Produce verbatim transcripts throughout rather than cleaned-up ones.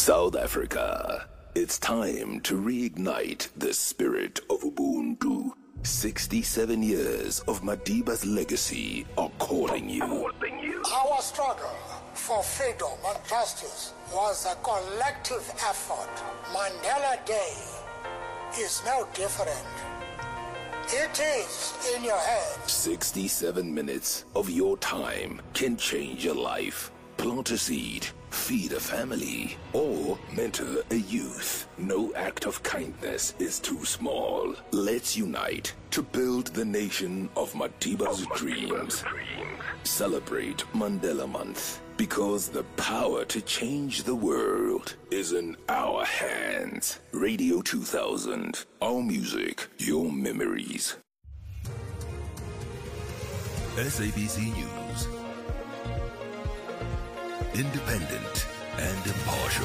South Africa, it's time to reignite the spirit of Ubuntu. sixty-seven years of Madiba's legacy are calling you. Our struggle for freedom and justice was a collective effort. Mandela Day is no different. It is in your hands. sixty-seven minutes of your time can change your life. Plant a seed, feed a family, or mentor a youth. No act of kindness is too small. Let's unite to build the nation of Madiba's dreams. Celebrate Mandela Month, because the power to change the world is in our hands. Radio two thousand, our music, your memories. S A B C News. Independent and impartial.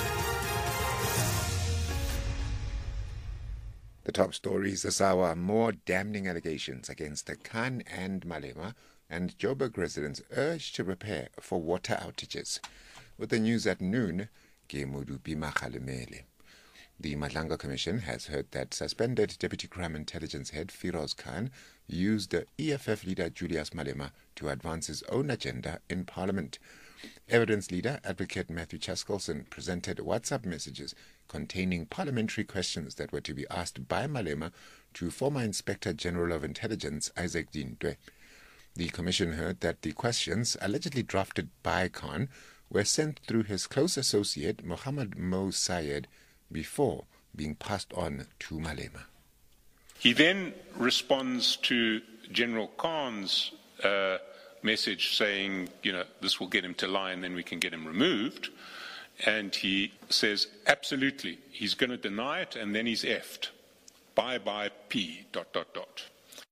The top stories this hour: more damning allegations against Khan and Malema, and Joburg residents urged to prepare for water outages. With the news at noon, ke Modupima Kgalemele. The Madlanga Commission has heard that suspended Deputy Crime Intelligence Head Firoz Khan used the E F F leader Julius Malema to advance his own agenda in Parliament. Evidence leader Advocate Matthew Chaskelson presented WhatsApp messages containing parliamentary questions that were to be asked by Malema to former Inspector General of Intelligence Isaac Dintwe. The commission heard that the questions, allegedly drafted by Khan, were sent through his close associate Mohammed Mo Sayed before being passed on to Malema. He then responds to General Khan's uh, message saying, you know, this will get him to lie and then we can get him removed. And he says, absolutely, he's going to deny it and then he's effed. Bye bye P dot dot dot.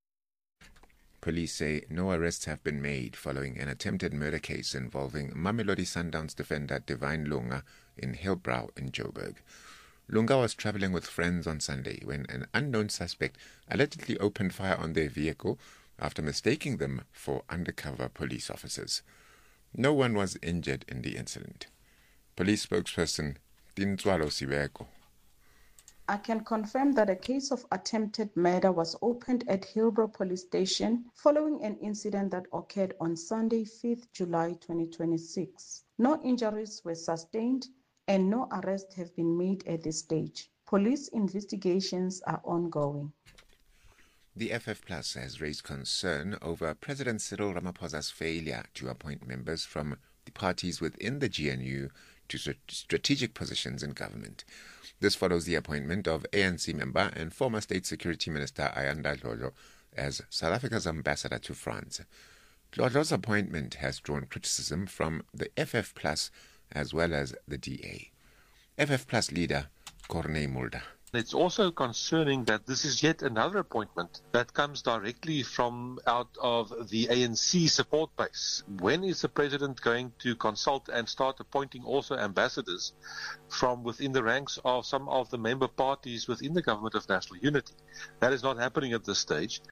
Police say no arrests have been made following an attempted murder case involving Mamelodi Sundowns defender Divine Lunga in Hillbrow in Joburg. Lunga was traveling with friends on Sunday when an unknown suspect allegedly opened fire on their vehicle after mistaking them for undercover police officers. No one was injured in the incident. Police spokesperson Tintswalo Sibeko. I can confirm that a case of attempted murder was opened at Hillbrow Police Station following an incident that occurred on Sunday, fifth July twenty twenty-six. No injuries were sustained and no arrests have been made at this stage. Police investigations are ongoing. The F F Plus has raised concern over President Cyril Ramaphosa's failure to appoint members from the parties within the G N U to strategic positions in government. This follows the appointment of A N C member and former State Security Minister Ayanda Dlodlo as South Africa's ambassador to France. Dlodlo's appointment has drawn criticism from the F F Plus as well as the D A. F F Plus leader Corne Mulder. It's also concerning that this is yet another appointment that comes directly from out of the A N C support base. When is the president going to consult and start appointing also ambassadors from within the ranks of some of the member parties within the Government of National Unity? That is not happening at this stage.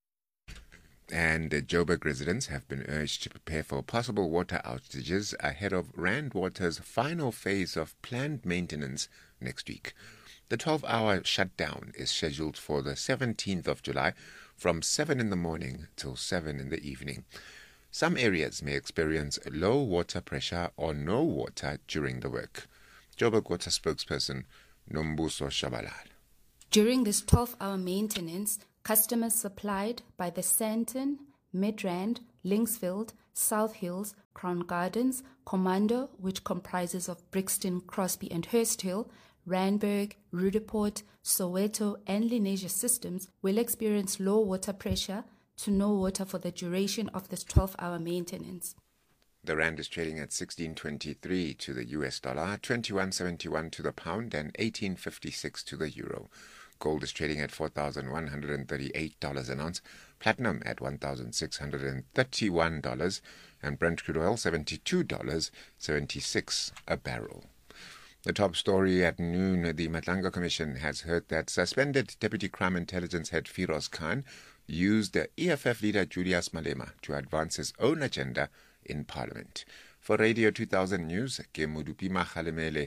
And uh, Joburg residents have been urged to prepare for possible water outages ahead of Rand Water's final phase of planned maintenance next week. The twelve-hour shutdown is scheduled for the seventeenth of July from seven in the morning till seven in the evening. Some areas may experience low water pressure or no water during the work. Joburg Water spokesperson Nombuso Shabalala. During this twelve-hour maintenance, customers supplied by the Sandton, Midrand, Linksfield, South Hills, Crown Gardens, Commando, which comprises of Brixton, Crosby and Hurst Hill, Randburg, Rudeport, Soweto and Lenasia systems will experience low water pressure to no water for the duration of this twelve-hour maintenance. The rand is trading at sixteen twenty-three to the U S dollar, twenty-one seventy-one to the pound and eighteen fifty-six to the euro. Gold is trading at four thousand one hundred thirty-eight dollars an ounce, platinum at one thousand six hundred thirty-one dollars, and Brent crude oil seventy-two dollars and seventy-six cents a barrel. The top story at noon, the Madlanga Commission has heard that suspended Deputy Crime Intelligence Head Firoz Khan used the E F F leader Julius Malema to advance his own agenda in Parliament. For Radio two thousand News, ke Modupima Kgalemele,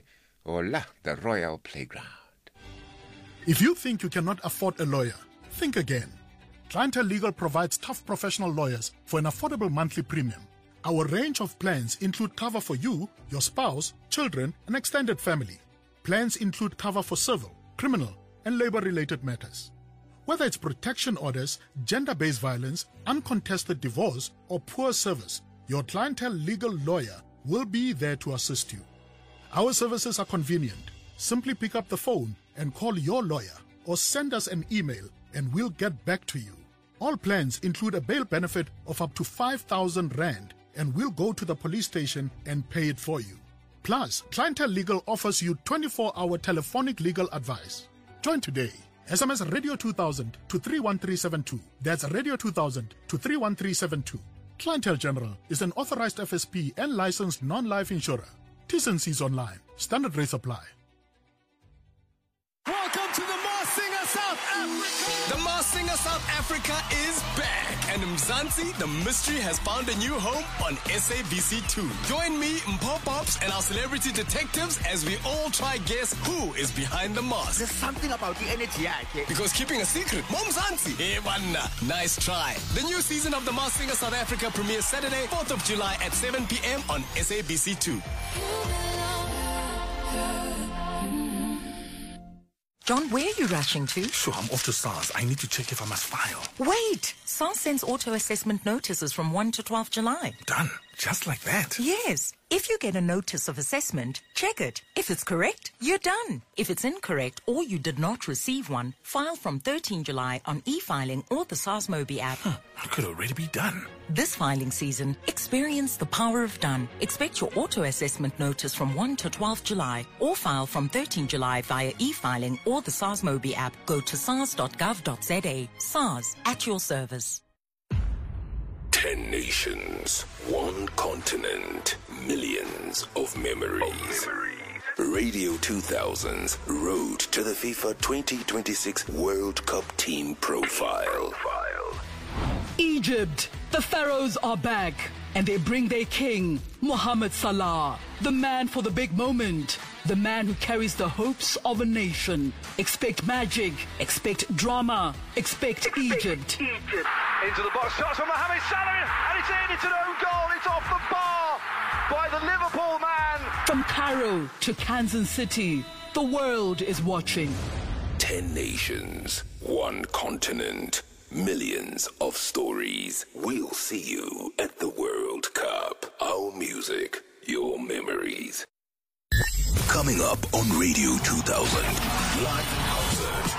Hola, the Royal Playground. If you think you cannot afford a lawyer, think again. Clientele Legal provides tough professional lawyers for an affordable monthly premium. Our range of plans include cover for you, your spouse, children, and extended family. Plans include cover for civil, criminal, and labor-related matters. Whether it's protection orders, gender-based violence, uncontested divorce, or poor service, your Clientele Legal lawyer will be there to assist you. Our services are convenient. Simply pick up the phone and call your lawyer or send us an email and we'll get back to you. All plans include a bail benefit of up to five thousand rand and we'll go to the police station and pay it for you. Plus, Clientele Legal offers you twenty-four hour telephonic legal advice. Join today. S M S Radio two thousand to three one three seven two. That's Radio two thousand to three one three seven two. Clientele General is an authorized F S P and licensed non-life insurer. T's and C's online. Standard rates apply. Welcome to the Masked Singer South Africa! The Masked Singer South Africa is back, and Mzansi, the mystery, has found a new home on S A B C two. Join me, Mpho Pops, and our celebrity detectives as we all try guess who is behind the mask. There's something about the energy, okay? Because keeping a secret, Mom Mzansi. Hey, manna. Nice try. The new season of the Masked Singer South Africa premieres Saturday, fourth of July at seven p.m. on S A B C two. John, where are you rushing to? Sure, I'm off to SARS. I need to check if I must file. Wait! SARS sends auto-assessment notices from first to twelfth July. Done. Just like that? Yes. If you get a notice of assessment, check it. If it's correct, you're done. If it's incorrect or you did not receive one, file from thirteenth July on e-filing or the SARS Mobi app. Huh, I could already be done. This filing season, experience the power of done. Expect your auto-assessment notice from first to twelfth July or file from thirteenth July via e-filing or the SARS Mobi app. Go to sars dot gov dot za. SARS, at your service. Ten nations, one continent, millions of memories. Radio two thousand's Road to the FIFA twenty twenty-six World Cup Team Profile. Egypt, the Pharaohs are back, and they bring their king, Mohamed Salah, the man for the big moment, the man who carries the hopes of a nation. Expect magic, expect drama, expect, expect Egypt. Egypt. Into the box, shots from Mohamed Salah, and it's in, it's an own goal, it's off the bar by the Liverpool man. From Cairo to Kansas City, the world is watching. Ten nations, one continent, millions of stories. We'll see you at the World Cup. Our music, your memories. Coming up on Radio two thousand. Live concert.